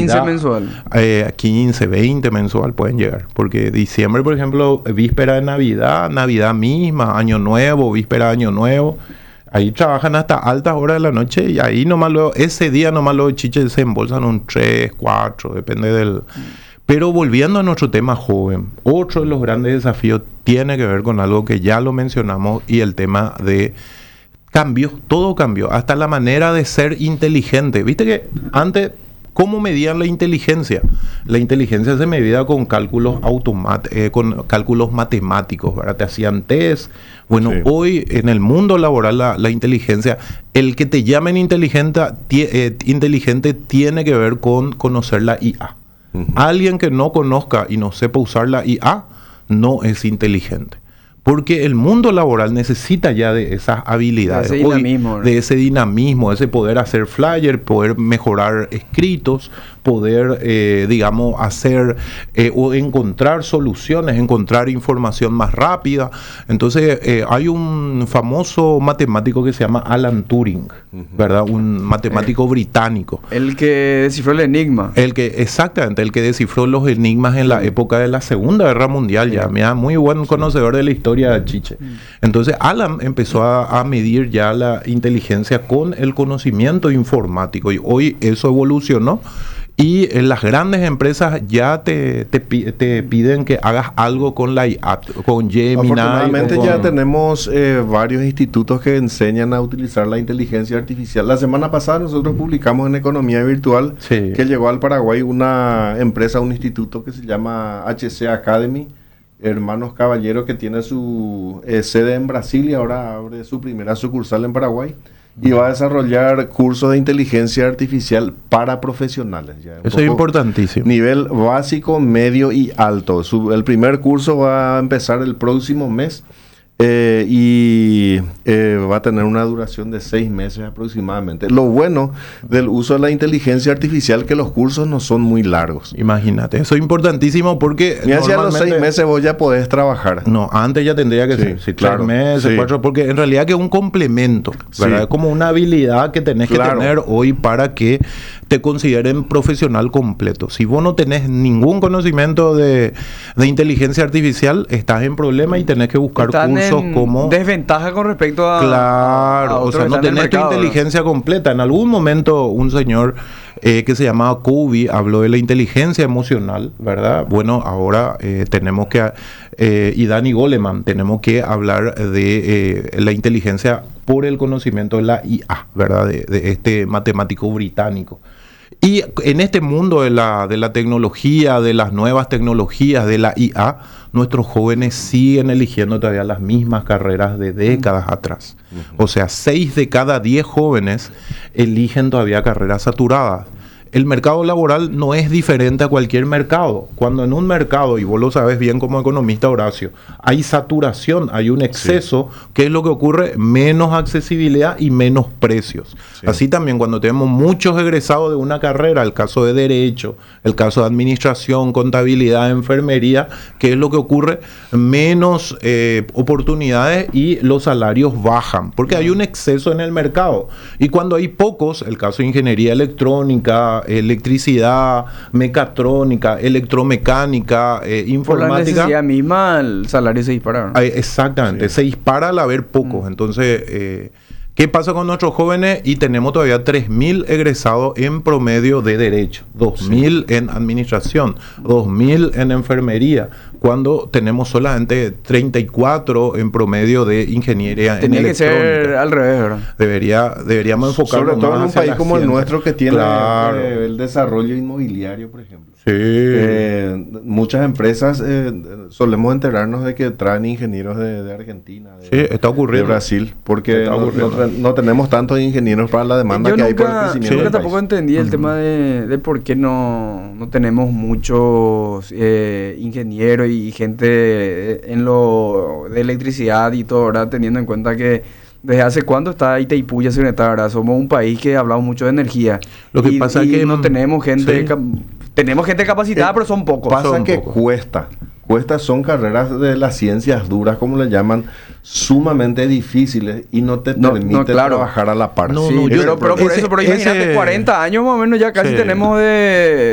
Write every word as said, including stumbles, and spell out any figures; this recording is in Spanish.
quince mensual. Eh, quince, veinte mensual pueden llegar. Porque diciembre, por ejemplo, víspera de Navidad, Navidad misma, Año Nuevo, víspera de Año Nuevo. Ahí trabajan hasta altas horas de la noche y ahí nomás luego, ese día nomás los chiches se embolsan un tres, cuatro, depende del... Pero volviendo a nuestro tema joven, otro de los grandes desafíos tiene que ver con algo que ya lo mencionamos y el tema de cambios, todo cambió, hasta la manera de ser inteligente. Viste que antes, ¿cómo medían la inteligencia? La inteligencia se medía con cálculos automat eh, con cálculos matemáticos, ¿verdad? Te hacían test. Bueno, sí. Hoy en el mundo laboral la, la inteligencia, el que te llamen inteligente, eh, inteligente tiene que ver con conocer la I A. Uh-huh. Alguien que no conozca y no sepa usar la I A no es inteligente. Porque el mundo laboral necesita ya de esas habilidades, de ese dinamismo, hoy, de ese dinamismo, ese poder hacer flyer, poder mejorar escritos, poder, eh, digamos, hacer eh, o encontrar soluciones, encontrar información más rápida. Entonces, eh, hay un famoso matemático que se llama Alan Turing, uh-huh. ¿verdad? Un matemático eh, británico. El que descifró el enigma. El que, exactamente, el que descifró los enigmas en la sí. época de la Segunda Guerra Mundial, sí. ya, mira, muy buen sí. conocedor de la historia de Chiche. Entonces Alan empezó a, a medir ya la inteligencia con el conocimiento informático y hoy eso evolucionó y en las grandes empresas ya te, te, te piden que hagas algo con la I A, con Gemini. Afortunadamente con... ya tenemos eh, varios institutos que enseñan a utilizar la inteligencia artificial. La semana pasada nosotros publicamos en Economía Virtual sí. que llegó al Paraguay una empresa, un instituto que se llama H C Academy, Hermanos Caballero, que tiene su eh, sede en Brasil y ahora abre su primera sucursal en Paraguay y va a desarrollar cursos de inteligencia artificial para profesionales. Ya, Eso es importantísimo. Nivel básico, medio y alto. Su, el primer curso va a empezar el próximo mes eh, y eh, va a tener una duración de seis meses aproximadamente. Lo bueno del uso de la inteligencia artificial es que los cursos no son muy largos. Imagínate, eso es importantísimo porque ni hacia los seis meses vos ya podés trabajar. No, antes ya tendría que sí, ser sí, claro, tres meses, sí. cuatro, porque en realidad que es un complemento, ¿verdad? Sí. Es como una habilidad que tenés claro. que tener hoy para que te consideren profesional completo. Si vos no tenés ningún conocimiento de, de inteligencia artificial, estás en problema y tenés que buscar Están cursos como... desventaja con respecto a... Claro, a o sea, no tenés tu inteligencia ¿no? completa. En algún momento un señor eh, que se llamaba Covey habló de la inteligencia emocional, ¿verdad? Bueno, ahora eh, tenemos que... Eh, y Danny Goleman, tenemos que hablar de eh, la inteligencia por el conocimiento de la I A, ¿verdad? De, de este matemático británico. Y en este mundo de la, de la tecnología, de las nuevas tecnologías, de la I A, nuestros jóvenes siguen eligiendo todavía las mismas carreras de décadas atrás. Uh-huh. O sea, seis de cada diez jóvenes eligen todavía carreras saturadas. El mercado laboral no es diferente a cualquier mercado. Cuando en un mercado, y vos lo sabes bien como economista, Horacio, hay saturación, hay un exceso, sí. ¿qué es lo que ocurre? Menos accesibilidad y menos precios. Sí. Así también cuando tenemos muchos egresados de una carrera, el caso de Derecho, el caso de Administración, Contabilidad, Enfermería, ¿qué es lo que ocurre? Menos eh, oportunidades y los salarios bajan, porque hay un exceso en el mercado. Y cuando hay pocos, el caso de Ingeniería Electrónica, electricidad, mecatrónica, electromecánica, eh, informática. Por la necesidad misma, el salario se dispara, ¿no? Exactamente, sí. se dispara al haber pocos. Mm. Entonces, eh, ¿qué pasa con nuestros jóvenes? Y tenemos todavía tres mil egresados en promedio de Derecho, dos mil sí. en Administración, dos mil en Enfermería, cuando tenemos solamente treinta y cuatro en promedio de Ingeniería Tenía en Electrónica. Tenía que ser al revés, ¿verdad? Debería, deberíamos enfocarnos sobre todo más en un país como el nuestro que tiene claro. eh, el desarrollo inmobiliario, por ejemplo. Sí. Eh, muchas empresas eh, solemos enterarnos de que traen ingenieros de, de Argentina, de, sí, está ocurriendo. de Brasil, porque no, no, no tenemos tantos ingenieros para la demanda Yo que nunca, hay por el crecimiento. Yo del tampoco país. entendí el uh-huh. tema de, de por qué no, no tenemos muchos eh, ingenieros y gente en lo de electricidad y todo, ¿verdad? Teniendo en cuenta que ¿desde hace cuándo está Itaipú y Asunetá, verdad? Somos un país que hablamos mucho de energía. Lo que y, pasa y es que no tenemos gente... Sí. Cap- tenemos gente capacitada, eh, pero son pocos. Pasa son que pocos. cuesta. Cuesta, son carreras de las ciencias duras, como le llaman, sumamente difíciles y no te no, permite no, claro. trabajar a la par. No, sí, no, yo, pero, pero por ese, eso, pero imagínate, ese... cuarenta años más o menos ya casi sí. tenemos de...